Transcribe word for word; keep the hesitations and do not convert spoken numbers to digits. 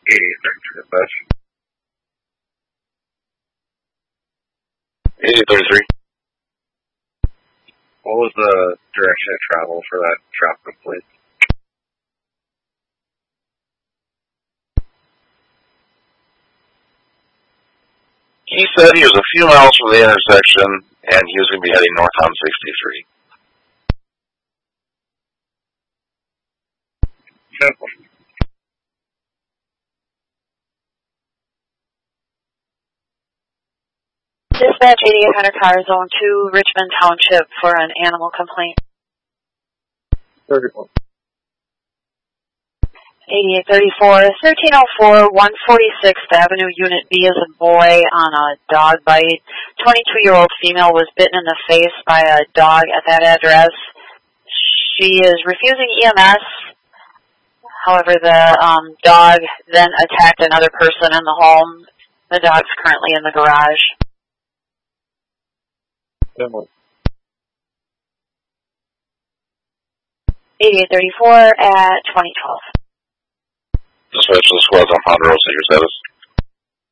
eighty-eight thirty-three, dispatch. eighty-eight thirty-three. What was the direction of travel for that traffic complaint? He said he was a few miles from the intersection, and he was going to be heading north on sixty-three. Simple. Dispatch eighty-eight hundred car zone two, Richmond Township for an animal complaint. thirty-one. eighty-eight thirty-four, thirteen oh four, one forty-sixth Avenue, Unit B as in boy on a dog bite. twenty-two-year-old female was bitten in the face by a dog at that address. She is refusing E M S. However, the um, dog then attacked another person in the home. The dog's currently in the garage. eighty-eight thirty-four at twenty twelve. Dispatch of the squads on Ponderosa, your status?